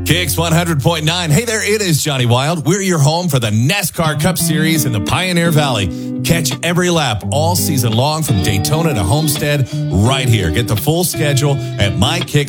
Kicks 100.9. Hey there, it is Johnny Wild. We're your home for the NASCAR Cup Series in the Pioneer Valley. Catch every lap all season long from Daytona to Homestead right here. Get the full schedule at MyKicks.